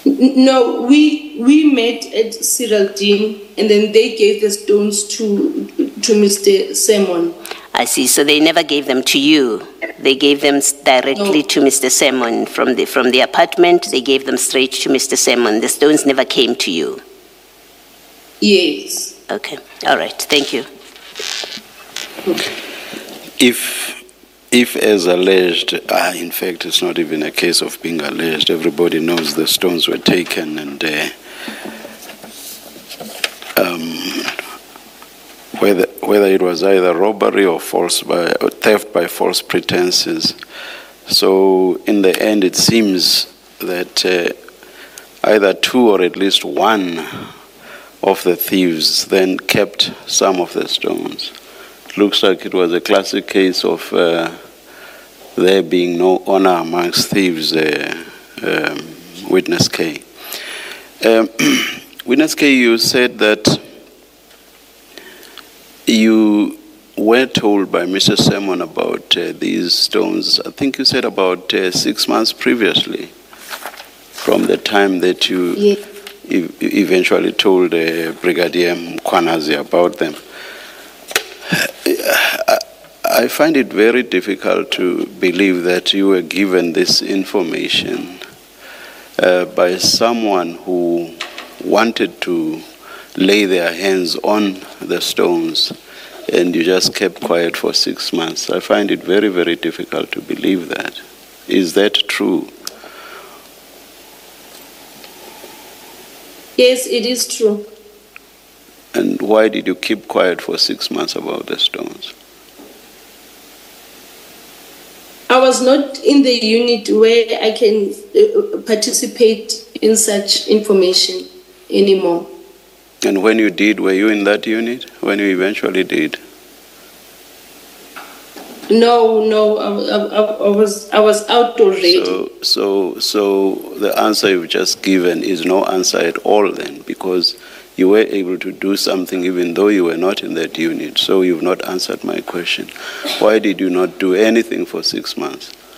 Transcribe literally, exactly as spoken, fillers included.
No, we we met at Cyril Dean, and then they gave the stones to to Mister Simon. I see. So they never gave them to you. They gave them directly No. to Mister Simon from the from the apartment. They gave them straight to Mister Simon. The stones never came to you. Yes. Okay. All right. Thank you. If, if as alleged, uh, in fact, it's not even a case of being alleged. Everybody knows the stones were taken, and uh, um, whether whether it was either robbery or false by or theft by false pretenses. So in the end, it seems that uh, either two or at least one of the thieves then kept some of the stones. It looks like it was a classic case of uh, there being no honor amongst thieves, uh, um, Witness K. Um, Witness K, you said that you were told by Mister Simon about uh, these stones, I think you said about uh, six months previously, from the time that you Yeah. e- eventually told uh, Brigadier Mkwanazi about them. I, I find it very difficult to believe that you were given this information uh, by someone who wanted to lay their hands on the stones, and you just kept quiet for six months. I find it very, very difficult to believe that. Is that true? Yes, it is true. And why did you keep quiet for six months about the stones? I was not in the unit where I can uh, participate in such information anymore. And when you did, were you in that unit? When you eventually did? No, no, I, I, I was I was out already. So, so, so the answer you've just given is no answer at all then, because you were able to do something even though you were not in that unit. So you've not answered my question. Why did you not do anything for six months?